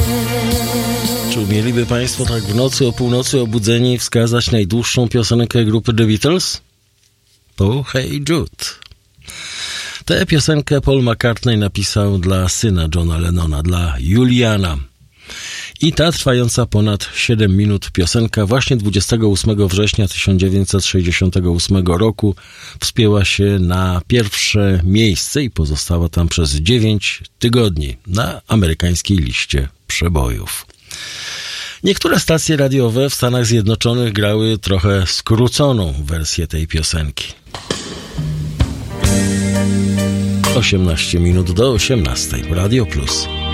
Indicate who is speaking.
Speaker 1: Czy umieliby Państwo tak w nocy o północy obudzeni wskazać najdłuższą piosenkę grupy The Beatles? To Hey Jude. Tę piosenkę Paul McCartney napisał dla syna Johna Lennona, dla Juliana. I ta trwająca ponad 7 minut piosenka właśnie 28 września 1968 roku wspięła się na pierwsze miejsce i pozostała tam przez 9 tygodni na amerykańskiej liście przebojów. Niektóre stacje radiowe w Stanach Zjednoczonych grały trochę skróconą wersję tej piosenki. 18 minut do 18. Radio Plus.